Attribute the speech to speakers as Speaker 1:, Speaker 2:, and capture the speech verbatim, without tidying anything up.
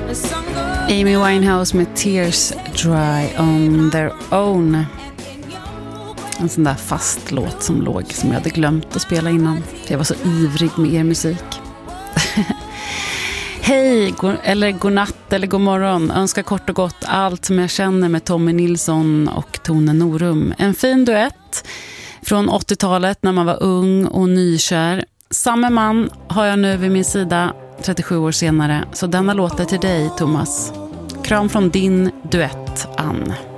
Speaker 1: Amy Winehouse med Tears Dry on Their Own. En sån där fast låt som låg som jag hade glömt att spela innan. För jag var så ivrig med er musik. Hej, go- eller god natt eller god morgon. Önskar kort och gott allt som jag känner med Tommy Nilsson och Tone Norum. En fin duett från åttiotalet när man var ung och nykär. Samma man har jag nu vid min sida trettiosju år senare. Så denna låter till dig, Thomas. Kram från din duett, Ann.